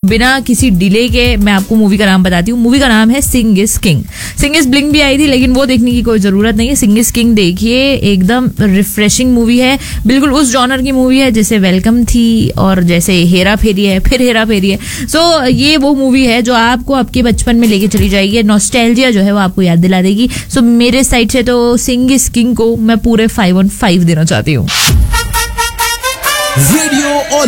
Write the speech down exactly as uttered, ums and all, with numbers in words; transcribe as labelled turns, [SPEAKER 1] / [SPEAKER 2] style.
[SPEAKER 1] बिना किसी डिले के मैं आपको मूवी का नाम बताती हूँ। मूवी का नाम है सिंग is king. Singh is bling भी आई थी, लेकिन वो देखने की कोई जरूरत नहीं है। सिंग इज किंग देखिए, एकदम रिफ्रेशिंग मूवी है, बिल्कुल उस जॉनर की मूवी है जैसे वेलकम थी और जैसे हेरा फेरी है, फिर हेरा फेरी है। सो so, ये वो मूवी है जो आपको आपके बचपन में लेके चली जाएगी, नॉस्टैल्जिया जो है वो आपको याद दिला देगी। सो so, मेरे साइड से तो सिंग इज किंग को मैं पूरे फाइव ऑन फाइव देना चाहती हूँ।
[SPEAKER 2] रेडियो